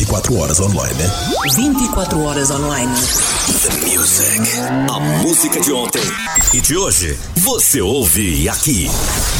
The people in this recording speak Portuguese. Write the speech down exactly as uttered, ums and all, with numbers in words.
e quatro horas online, né? vinte e quatro horas online. The Music. A música de ontem e de hoje. Você ouve aqui.